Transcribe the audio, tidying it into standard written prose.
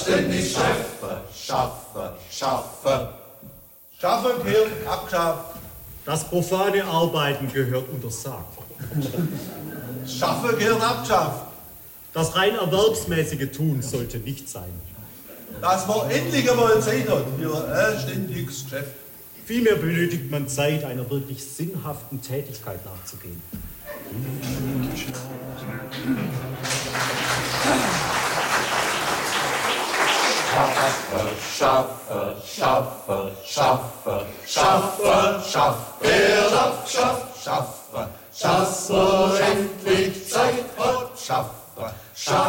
Ständig schaffe. Schaffen gehört abgeschafft. Das profane Arbeiten gehört untersagt. Schaffen gehört abgeschafft. Das rein erwerbsmäßige Tun sollte nicht sein. Dass man endlich einmal Zeit hat für ein ständiges Geschäft. Vielmehr benötigt man Zeit, einer wirklich sinnhaften Tätigkeit nachzugehen. Wer schafft, schaffe, endlich Zeit hat, schaffe.